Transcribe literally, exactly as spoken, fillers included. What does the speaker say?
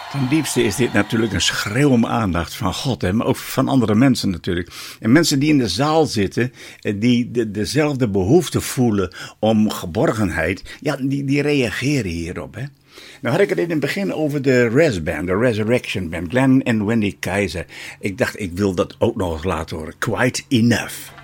Ten diepste is dit natuurlijk een schreeuw om aandacht van God, hè, maar ook van andere mensen natuurlijk. En mensen die in de zaal zitten, die de, dezelfde behoefte voelen om geborgenheid, ja, die, die reageren hierop, hè. Nou had ik het in het begin over de Res Band, de Resurrection Band, Glenn en Wendy Keizer. Ik dacht, ik wil dat ook nog eens laten horen. Quite Enough.